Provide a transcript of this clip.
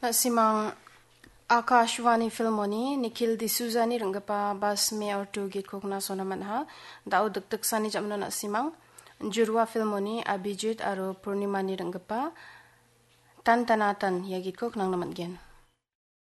Simang Akashvani filmoni Nikhil D'Souza ni renggepa bas me ortu git kokna sonaman ha dau dek sani jamno na simang jurwa filmoni Abhijit aro Purnima ni renggepa tan tanatan ya git kok nang namat gen.